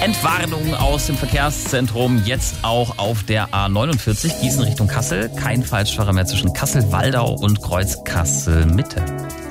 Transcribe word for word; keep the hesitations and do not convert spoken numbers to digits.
Entwarnung aus dem Verkehrszentrum, jetzt auch auf der A neunundvierzig, Gießen Richtung Kassel. Kein Falschfahrer mehr zwischen Kassel-Waldau und Kreuz Kassel-Mitte.